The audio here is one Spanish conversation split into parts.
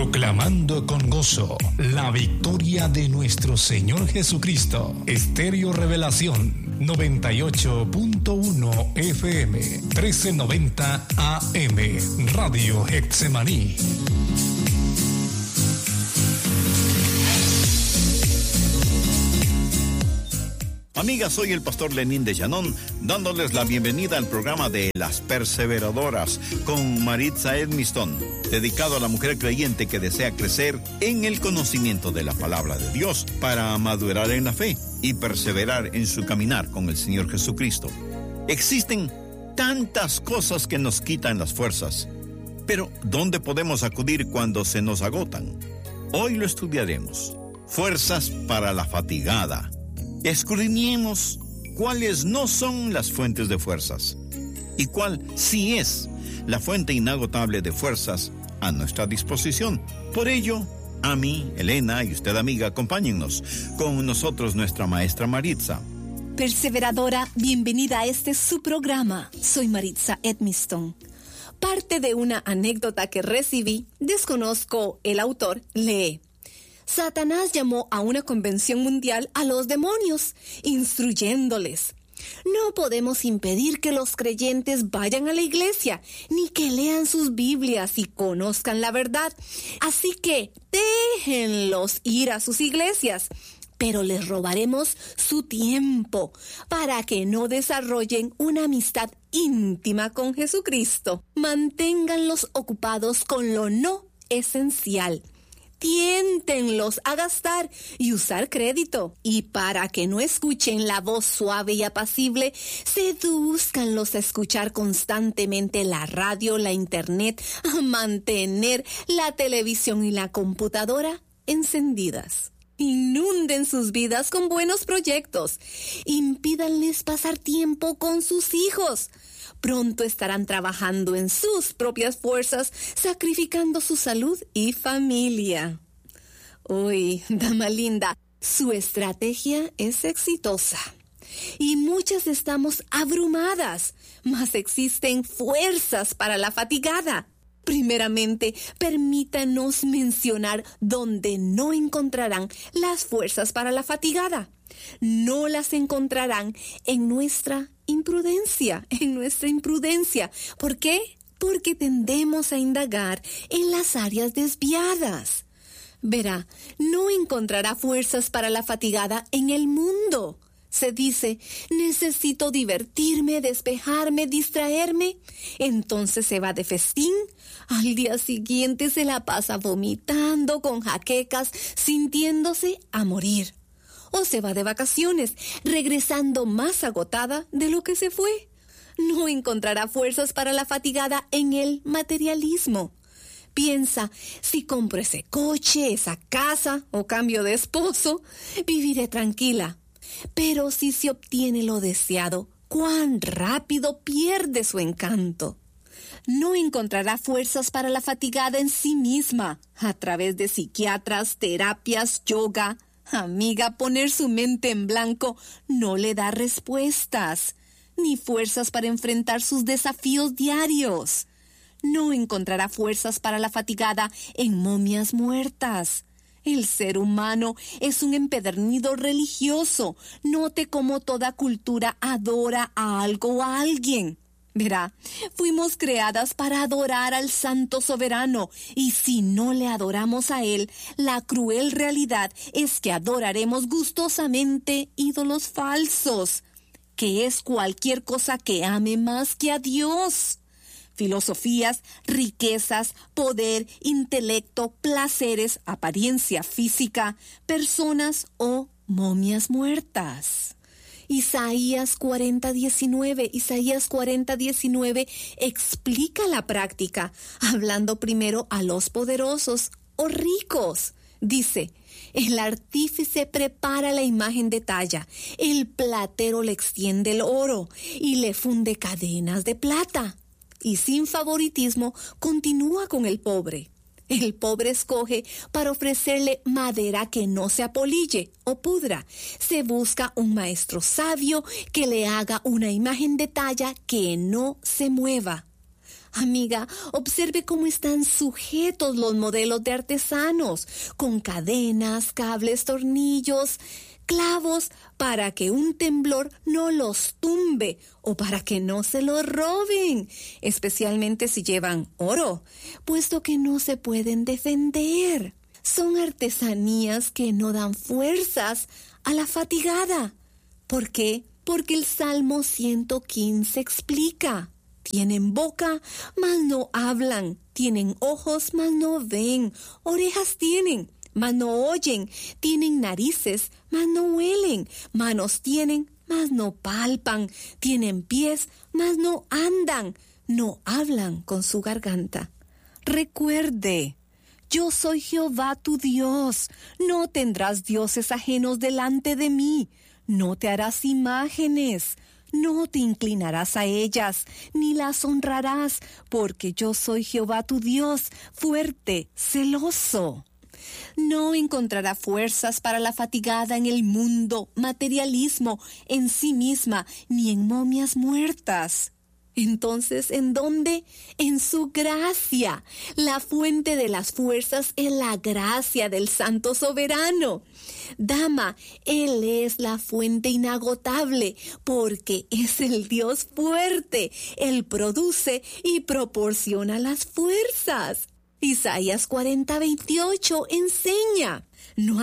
Proclamando con gozo la victoria de nuestro Señor Jesucristo. Estéreo Revelación 98.1 FM 1390 AM Radio Getsemaní. Amigas, soy el pastor Lenín de Llanón, dándoles la bienvenida al programa de Las Perseveradoras con Maritza Edmiston, dedicado a la mujer creyente que desea crecer en el conocimiento de la palabra de Dios para madurar en la fe y perseverar en su caminar con el Señor Jesucristo. Existen tantas cosas que nos quitan las fuerzas, pero ¿dónde podemos acudir cuando se nos agotan? Hoy lo estudiaremos. Fuerzas para la fatigada. Escudriñemos cuáles no son las fuentes de fuerzas y cuál sí es la fuente inagotable de fuerzas a nuestra disposición. Por ello, a mí, Elena y usted, amiga, acompáñennos con nosotros nuestra maestra Maritza. Perseveradora, bienvenida a este su programa. Soy Maritza Edmiston. Parte de una anécdota que recibí, desconozco el autor, lee: Satanás llamó a una convención mundial a los demonios, instruyéndoles: no podemos impedir que los creyentes vayan a la iglesia, ni que lean sus Biblias y conozcan la verdad. Así que déjenlos ir a sus iglesias, pero les robaremos su tiempo para que no desarrollen una amistad íntima con Jesucristo. Manténganlos ocupados con lo no esencial. Tiéntenlos a gastar y usar crédito. Y para que no escuchen la voz suave y apacible, sedúzcanlos a escuchar constantemente la radio, la internet, a mantener la televisión y la computadora encendidas. Inunden sus vidas con buenos proyectos. Impídanles pasar tiempo con sus hijos. Pronto estarán trabajando en sus propias fuerzas, sacrificando su salud y familia. Uy, dama linda, su estrategia es exitosa. Y muchas estamos abrumadas, mas existen fuerzas para la fatigada. Primeramente, permítanos mencionar dónde no encontrarán las fuerzas para la fatigada. No las encontrarán en nuestra imprudencia. ¿Por qué? Porque tendemos a indagar en las áreas desviadas. Verá, no encontrará fuerzas para la fatigada en el mundo. Se dice: necesito divertirme, despejarme, distraerme. Entonces se va de festín. Al día siguiente se la pasa vomitando, con jaquecas, sintiéndose a morir. O se va de vacaciones, regresando más agotada de lo que se fue. No encontrará fuerzas para la fatigada en el materialismo. Piensa: si compro ese coche, esa casa o cambio de esposo, viviré tranquila. Pero si se obtiene lo deseado, cuán rápido pierde su encanto. No encontrará fuerzas para la fatigada en sí misma, a través de psiquiatras, terapias, yoga. Amiga, poner su mente en blanco no le da respuestas, ni fuerzas para enfrentar sus desafíos diarios. No encontrará fuerzas para la fatigada en momias muertas. El ser humano es un empedernido religioso. Note cómo toda cultura adora a algo o a alguien. Verá, fuimos creadas para adorar al Santo Soberano, y si no le adoramos a Él, la cruel realidad es que adoraremos gustosamente ídolos falsos, que es cualquier cosa que ame más que a Dios. Filosofías, riquezas, poder, intelecto, placeres, apariencia física, personas o momias muertas. Isaías 40:19 explica la práctica, hablando primero a los poderosos o ricos. Dice: el artífice prepara la imagen de talla, el platero le extiende el oro y le funde cadenas de plata. Y sin favoritismo continúa con el pobre. El pobre escoge para ofrecerle madera que no se apolille o pudra. Se busca un maestro sabio que le haga una imagen de talla que no se mueva. Amiga, observe cómo están sujetos los modelos de artesanos, con cadenas, cables, tornillos, clavos, para que un temblor no los tumbe o para que no se los roben, especialmente si llevan oro, puesto que no se pueden defender. Son artesanías que no dan fuerzas a la fatigada. ¿Por qué? Porque el Salmo 115 explica: tienen boca, mas no hablan, tienen ojos, mas no ven, orejas tienen, mas no oyen, tienen narices, mas no huelen, manos tienen, mas no palpan, tienen pies, mas no andan, no hablan con su garganta. Recuerde, yo soy Jehová tu Dios, no tendrás dioses ajenos delante de mí, no te harás imágenes, no te inclinarás a ellas, ni las honrarás, porque yo soy Jehová tu Dios, fuerte, celoso. No encontrará fuerzas para la fatigada en el mundo, materialismo, en sí misma, ni en momias muertas. Entonces, ¿en dónde? En su gracia. La fuente de las fuerzas es la gracia del Santo Soberano. Dama, Él es la fuente inagotable, porque es el Dios fuerte. Él produce y proporciona las fuerzas. Isaías 40:28 enseña: ¿No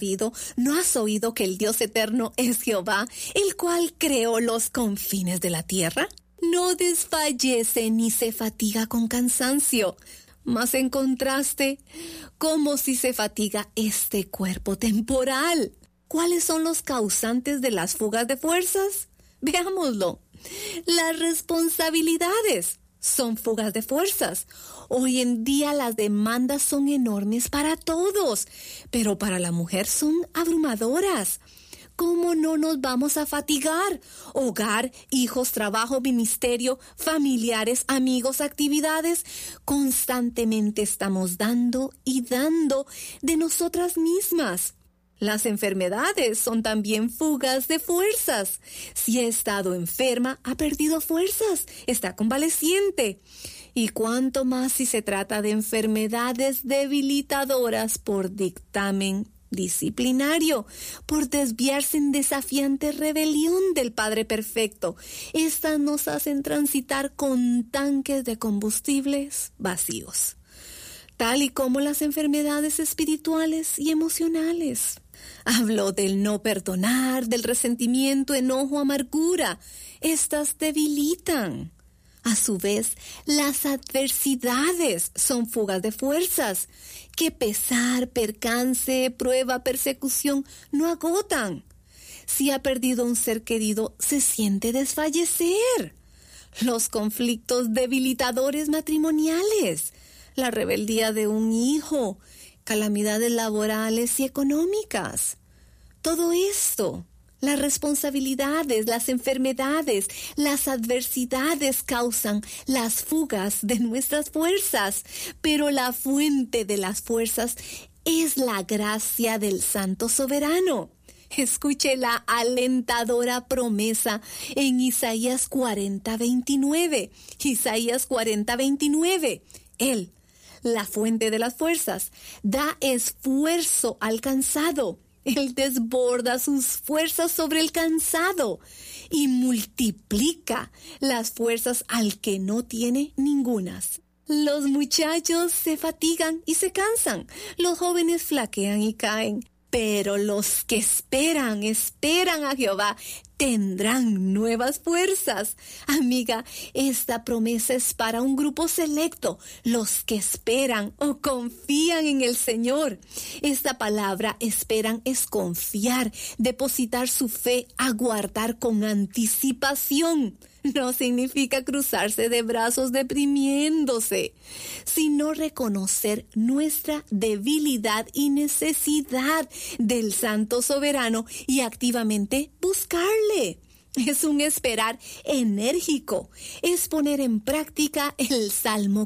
has oído que el Dios eterno es Jehová, el cual creó los confines de la tierra? No desfallece ni se fatiga con cansancio. Mas en contraste, como si se fatiga este cuerpo temporal. ¿Cuáles son los causantes de las fugas de fuerzas? Veámoslo. Las responsabilidades son fugas de fuerzas. Hoy en día las demandas son enormes para todos, pero para la mujer son abrumadoras. ¿Cómo no nos vamos a fatigar? Hogar, hijos, trabajo, ministerio, familiares, amigos, actividades. Constantemente estamos dando y dando de nosotras mismas. Las enfermedades son también fugas de fuerzas. Si ha estado enferma, ha perdido fuerzas, está convaleciente. Y cuánto más si se trata de enfermedades debilitadoras por dictamen disciplinario, por desviarse en desafiante rebelión del Padre Perfecto. Estas nos hacen transitar con tanques de combustibles vacíos, tal y como las enfermedades espirituales y emocionales. Hablo del no perdonar, del resentimiento, enojo, amargura. Estas debilitan. A su vez, las adversidades son fugas de fuerzas, que pesar, percance, prueba, persecución no agotan. Si ha perdido un ser querido, se siente desfallecer. Los conflictos debilitadores matrimoniales, la rebeldía de un hijo, calamidades laborales y económicas. Todo esto, las responsabilidades, las enfermedades, las adversidades causan las fugas de nuestras fuerzas, pero la fuente de las fuerzas es la gracia del Santo Soberano. Escuche la alentadora promesa en Isaías 40:29. Isaías 40:29. Él, la fuente de las fuerzas, da esfuerzo al cansado. Él desborda sus fuerzas sobre el cansado y multiplica las fuerzas al que no tiene ningunas. Los muchachos se fatigan y se cansan, los jóvenes flaquean y caen, pero los que esperan a Jehová tendrán nuevas fuerzas. Amiga, esta promesa es para un grupo selecto, los que esperan o confían en el Señor. Esta palabra esperan es confiar, depositar su fe, aguardar con anticipación. No significa cruzarse de brazos deprimiéndose, sino reconocer nuestra debilidad y necesidad del Santo Soberano y activamente buscarle. Es un esperar enérgico, es poner en práctica el Salmo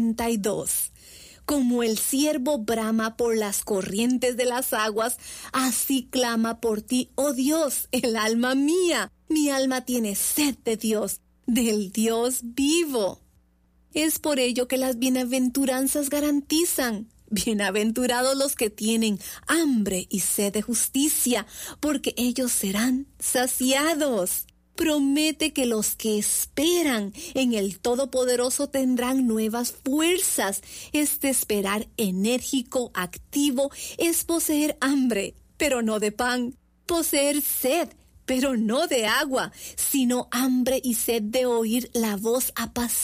42. Como el ciervo brama por las corrientes de las aguas, así clama por ti, oh Dios, el alma mía. Mi alma tiene sed de Dios, del Dios vivo. Es por ello que las bienaventuranzas garantizan: bienaventurados los que tienen hambre y sed de justicia, porque ellos serán saciados. Promete que los que esperan en el Todopoderoso tendrán nuevas fuerzas. Este esperar enérgico, activo, es poseer hambre, pero no de pan; poseer sed, pero no de agua, sino hambre y sed de oír la voz apacible